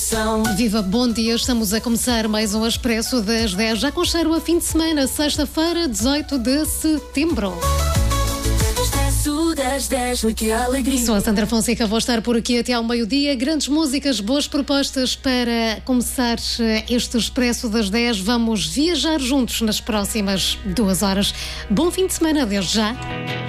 coração. Viva, bom dia, estamos a começar mais um Expresso das 10, já com cheiro a fim de semana, sexta-feira, 18 de setembro. Expresso das 10, que alegria. Sou a Sandra Fonseca, vou estar por aqui até ao meio-dia. Grandes músicas, boas propostas para começar este Expresso das 10. Vamos viajar juntos nas próximas 2 horas. Bom fim de semana, desde já.